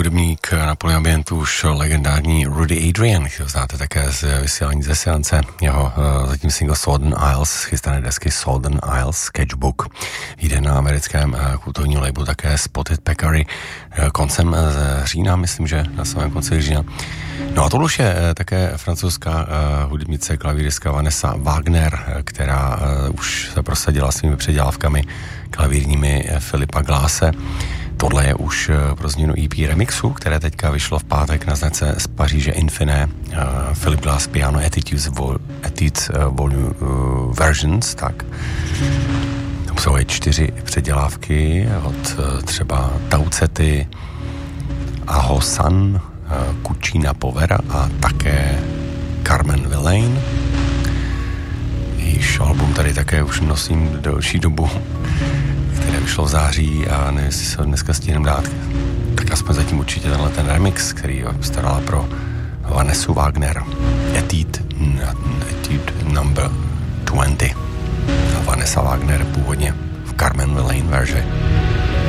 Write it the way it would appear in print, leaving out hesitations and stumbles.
hudebník Napoli Ambientu, už legendární Rudy Adrian, kterého znáte také z vysílání ze seance. Jeho zatím single Southern Isles, chystané desky Southern Isles Sketchbook, jde na americkém kultovním labelu také Spotted Peccary koncem října, myslím, že na samém konci října. No a tohle už je také francouzská hudebnice, klavíristka Vanessa Wagner, která už se prosadila svými předělávkami klavírními Filipa Glasse. Tohle je už pro změnu EP remixu, které teďka vyšlo v pátek na značce z Paříže Infiné. Philip Glass Piano Attitudes Volume Versions, tak. Tam jsou 4 předělávky od třeba Taucety, Aho San, Cucina Povera a také Carmen Villain. Jejíž album tady také už nosím delší dobu, které vyšlo v září a nevím, jestli se ho dneska stihnem dát. Tak aspoň zatím určitě tenhle ten remix, který starala pro Vanessu Wagner. Etude number 20. A Vanessa Wagner původně v Carmen Villain verzi.